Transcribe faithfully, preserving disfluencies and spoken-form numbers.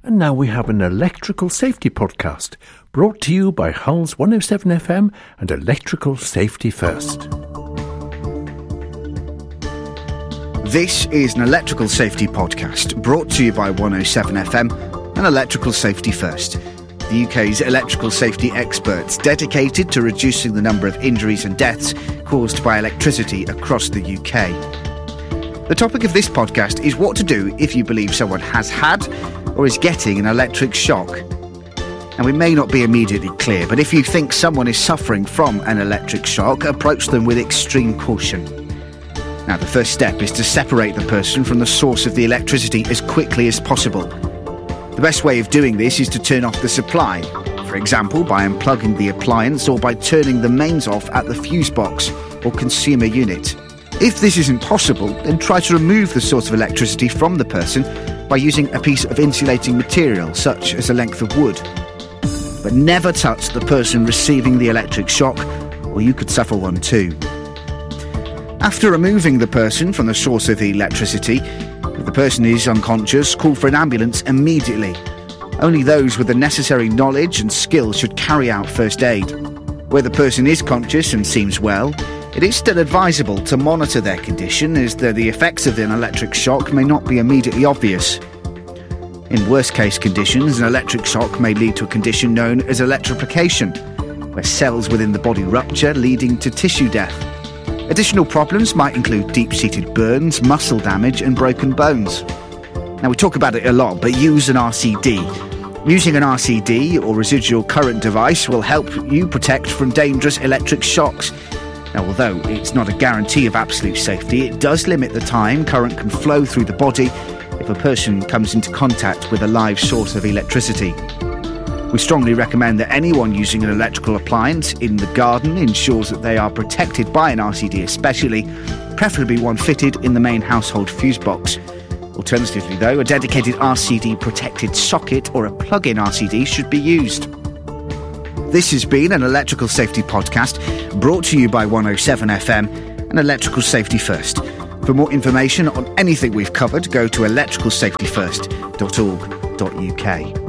And now we have an electrical safety podcast brought to you by Hull's one oh seven F M and Electrical Safety First. This is an electrical safety podcast brought to you by one oh seven F M and Electrical Safety First, the U K's electrical safety experts dedicated to reducing the number of injuries and deaths caused by electricity across the U K. The topic of this podcast is what to do if you believe someone has had or is getting an electric shock. And we may not be immediately clear, but if you think someone is suffering from an electric shock, approach them with extreme caution. Now, the first step is to separate the person from the source of the electricity as quickly as possible. The best way of doing this is to turn off the supply, for example by unplugging the appliance or by turning the mains off at the fuse box or consumer unit. If this isn't possible, then try to remove the source of electricity from the person by using a piece of insulating material, such as a length of wood. But never touch the person receiving the electric shock, or you could suffer one too. After removing the person from the source of the electricity, if the person is unconscious, call for an ambulance immediately. Only those with the necessary knowledge and skill should carry out first aid. Where the person is conscious and seems well, it is still advisable to monitor their condition, as the, the effects of an electric shock may not be immediately obvious. In worst-case conditions, an electric shock may lead to a condition known as electrification, where cells within the body rupture, leading to tissue death. Additional problems might include deep-seated burns, muscle damage and broken bones. Now, we talk about it a lot, but use an R C D. Using an R C D or residual current device will help you protect from dangerous electric shocks. Now, although it's not a guarantee of absolute safety, it does limit the time current can flow through the body if a person comes into contact with a live source of electricity. We strongly recommend that anyone using an electrical appliance in the garden ensures that they are protected by an R C D especially, preferably one fitted in the main household fuse box. Alternatively though, a dedicated R C D protected socket or a plug-in R C D should be used. This has been an electrical safety podcast brought to you by one oh seven F M and Electrical Safety First. For more information on anything we've covered, go to electrical safety first dot org dot U K.